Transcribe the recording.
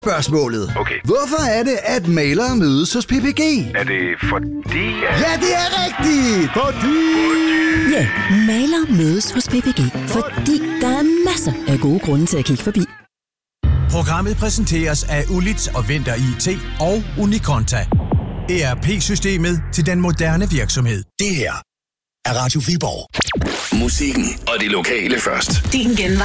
Spørgsmålet. Okay. Hvorfor er det, at malere mødes hos PPG? Er det fordi, Ja, det er rigtigt! Ja, malere mødes hos PPG, fordi der er masser af gode grunde til at kigge forbi. Programmet præsenteres af Ulits og Venter IT og Unikonta. ERP-systemet til den moderne virksomhed. Det her er Radio Viborg. Musikken og det lokale først. Din genvej.